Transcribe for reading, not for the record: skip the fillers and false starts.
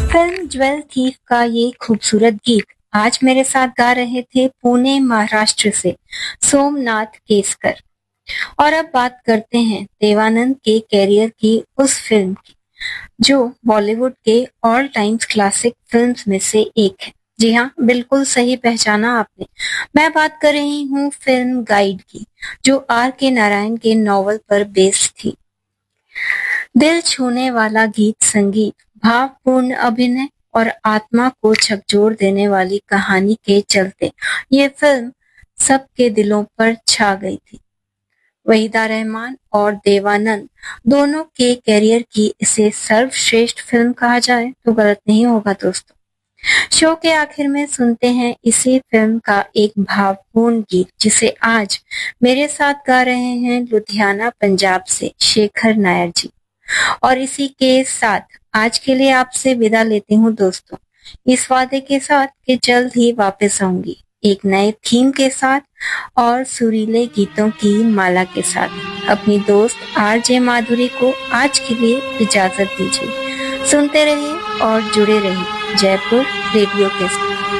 Film jewel thief का ये खूबसूरत गीत आज मेरे साथ गा रहे थे पुणे महाराष्ट्र से सोमनाथ केसकर। और अब बात करते हैं देवानंद के कैरियर की उस फिल्म की जो बॉलीवुड के ऑल टाइम्स क्लासिक फिल्म्स में से एक है। जी हाँ, बिल्कुल सही पहचाना आपने। मैं बात कर रही हूँ फिल्म गाइड की, जो आर के नारायण के नॉवल पर बेस्ड थी। दिल छूने वाला गीत संगीत, भावपूर्ण अभिनय और आत्मा को झकझोर देने वाली कहानी के चलते ये फिल्म सबके दिलों पर छा गई थी। वहीदा रहमान और देवानंद दोनों के कैरियर की इसे सर्वश्रेष्ठ फिल्म कहा जाए तो गलत नहीं होगा दोस्तों। शो के आखिर में सुनते हैं इसी फिल्म का एक भावपूर्ण गीत जिसे आज मेरे साथ गा रहे हैं लुधियाना पंजाब से शेखर नायर जी। और इसी के साथ आज के लिए आपसे विदा लेती हूँ दोस्तों, इस वादे के साथ कि जल्द ही वापस आऊंगी एक नए थीम के साथ और सुरीले गीतों की माला के साथ। अपनी दोस्त आरजे माधुरी को आज के लिए इजाजत दीजिए। सुनते रहिए और जुड़े रहिए जयपुर रेडियो के साथ।